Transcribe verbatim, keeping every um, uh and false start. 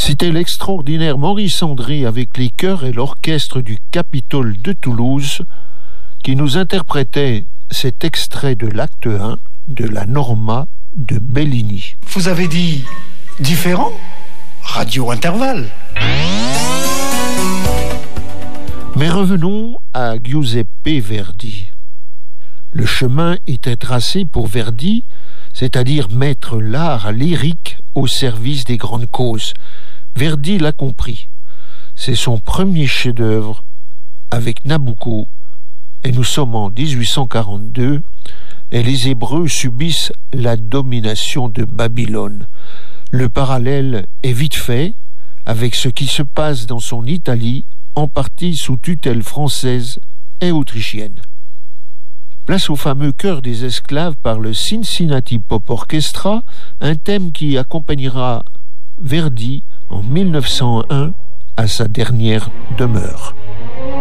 C'était l'extraordinaire Maurice André avec les chœurs et l'orchestre du Capitole de Toulouse qui nous interprétait cet extrait de l'acte un de la Norma de Bellini. Vous avez dit différent ? Radio Intervalle. Mais revenons à Giuseppe Verdi. Le chemin était tracé pour Verdi, c'est-à-dire mettre l'art lyrique au service des grandes causes. Verdi l'a compris. C'est son premier chef-d'œuvre avec Nabucco, et nous sommes en dix-huit cent quarante-deux, et les Hébreux subissent la domination de Babylone. Le parallèle est vite fait avec ce qui se passe dans son Italie, en partie sous tutelle française et autrichienne. Place au fameux chœur des esclaves par le Cincinnati Pop Orchestra, un thème qui accompagnera Verdi en mille neuf cent un à sa dernière demeure.